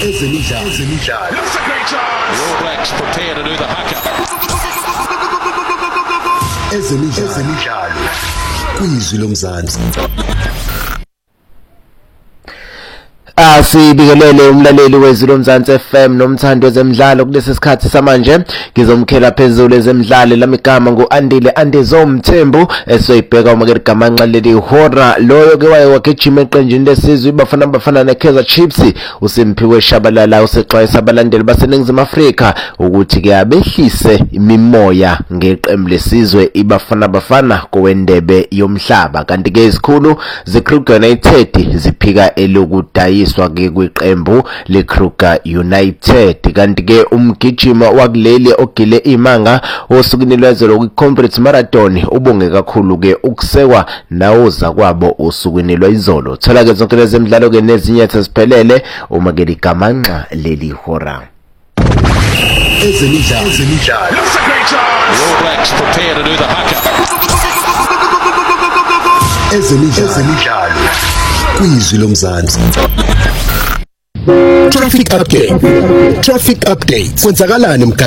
Ezemidlalo. That's a great chance. The All Blacks prepare to do the haka. Ezemidlalo. Kwizwi lomzansi. Sibingelele umlaleli wezwi lomzansi FM nomthando wezemidlalo kulesi sikhathi samanje. Ngizomkhela phezulu ezemidlalo lamigama nguAndile Andizomthembu esoyibheka umakeri gamanxa leli hora loyo ke waye wagijima eqenjini lesizwe bafana neKaizer Chiefs uSimphiwe Shabalala usexwayisa abalandeli baseNingizimu Afrika ukuthi ke abehlise imimoya ngeqembu lesizwe ibafana kowendebe yomhlaba. Kanti ke isikhulu zeKruger United ziphika elokudayiswa ke kweqembu leKruger United. Kanti ke umgijima wakuleli ogile imanga osukwini lwezolo kwiComrades Marathon ubonge kakhulu ke ukusekwa nawoza kwabo osukwini lwezolo. Thola ke zonke lezi zemidlalo ke nezinyatha ziphelele uma ke ligamanxa leli hora. Ezemidlalo. That's a great chance. The All Blacks prepare to do the haka. Ezemidlalo. Kwizwi lomzansi. Traffic update. Kwenzakalani